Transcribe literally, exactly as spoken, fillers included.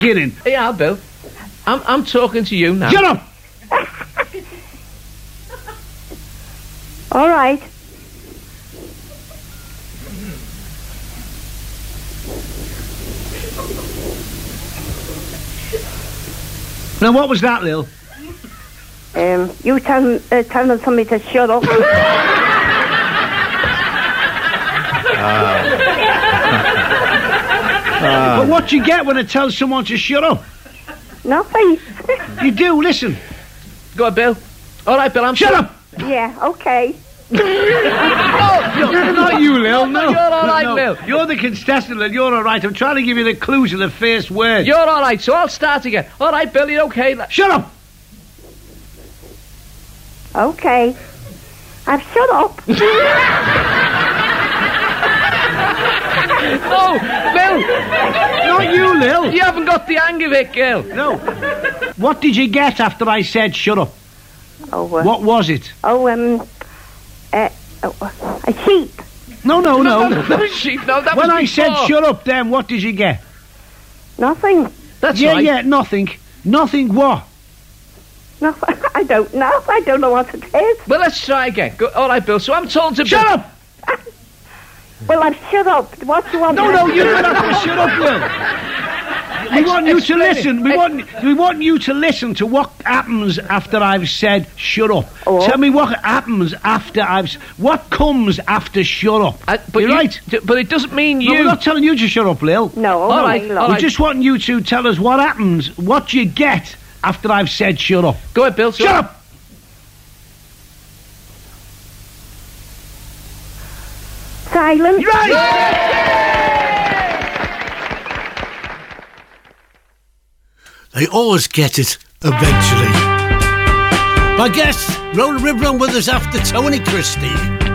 kidding. Yeah, Bill. I'm I'm talking to you now. Shut up! All right. Now, what was that, Lil? Um, you tell uh, telling somebody to shut up. Uh, but what do you get when I tell someone to shut up? Nothing. You do, listen. Go on, Bill. All right, Bill, I'm... Shut up! Yeah, okay. Oh, No, not you, Lil, no. You're all right, no. Lil. You're the contestant, and you're all right. I'm trying to give you the clues of the first word. You're all right, so I'll start again. All right, Bill, you okay? Shut up! Okay. I've shut up. No, Bill! Not you, Lil. You haven't got the hang of it, girl. No. What did you get after I said shut up? Oh, uh, What was it? oh, um, uh, oh, a sheep. No, no, no. No, no, sheep, no, that When was I said before. shut up, then what did you get? Nothing. That's yeah, right. yeah, nothing. Nothing what? No, I don't know. I don't know what it is. Well, let's try again. Go, all right, Bill, so I'm told to... Shut up! Well, I've shut up. What do you want? No, me no, to you do? don't have to shut up, Will. We want you to explain listen. it. We Ex- want we want you to listen to what happens after I've said shut up. Oh. Tell me what happens after I've s- what comes after shut up. Uh, but You're you- right. d- But it doesn't mean No, you... we're not telling you to shut up, Lil. No, All right, okay, all We right. just want you to tell us what happens, what you get after I've said shut up. Go ahead, Bill. So Shut up! Silence. Right! They always get it, eventually. My guests, roll a rib run with us after Tony Christie.